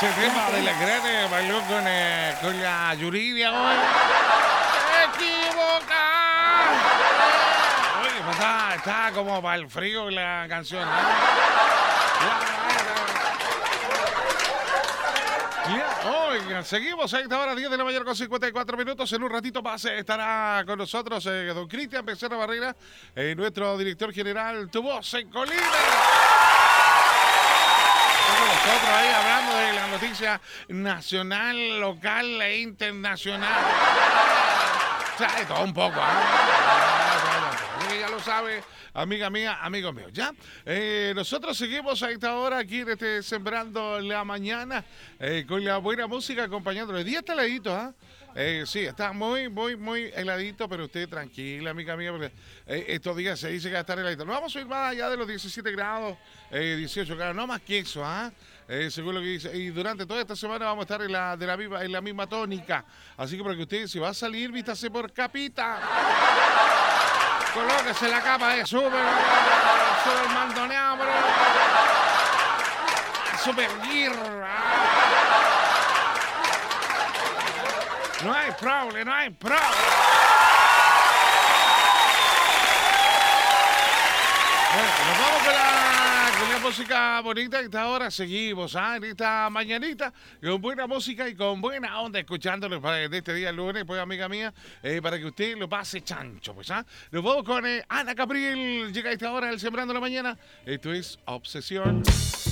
Ese tema de la grande bailó con la Yuridia hoy. ¡Te equivocas! Oye, pues está como para el frío la canción, ¿no? Oigan, seguimos a esta hora, 10 de la mañana con 54 minutos. En un ratito más estará con nosotros don Cristian Becerra Barrera, nuestro director general, Tu Voz en Colina. Nosotros ahí hablando de la noticia nacional, local e internacional. O sea, de todo un poco, ya lo sabe, amiga mía, amigo mío, ¿ya? Nosotros seguimos a esta hora aquí en Sembrando la Mañana con la buena música acompañándolo. El día está heladito, ¿ah? Sí, está muy heladito, pero usted tranquila, amiga mía, porque estos días se dice que va a estar heladito. No vamos a ir más allá de los 17 grados, 18 grados, no más que eso, ¿ah? Según lo que dice. Y durante toda esta semana vamos a estar en la misma tónica. Así que para que usted, si va a salir, vístase por capita. Colóquese la capa de super mandoneado, bro. Super gear. No hay problema, no hay problema. Bueno, nos vamos con la música bonita y ahora seguimos, en esta mañanita con buena música y con buena onda escuchándolo de este día lunes, pues amiga mía, para que usted lo pase chancho, pues, Nos vamos con Ana Capriel, llega a esta hora el Sembrando la Mañana. Esto es Obsesión.